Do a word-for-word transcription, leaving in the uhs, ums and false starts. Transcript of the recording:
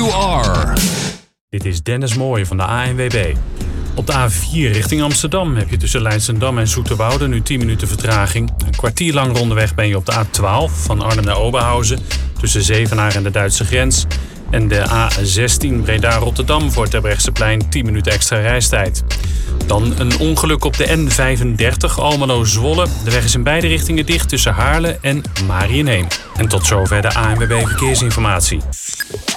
you are. Dit is Dennis Mooij van de A N W B. Op de A vier richting Amsterdam heb je tussen Leidschendam en Zoeterwoude nu tien minuten vertraging. Een kwartier lang rondeweg ben je op de A twaalf van Arnhem naar Oberhausen tussen Zevenaar en de Duitse grens. En de A zestien Breda-Rotterdam voor Terbrechtseplein tien minuten extra reistijd. Dan een ongeluk op de N vijfendertig Almelo-Zwolle. De weg is in beide richtingen dicht tussen Haarle en Mariënheem. En tot zover de A N W B Verkeersinformatie.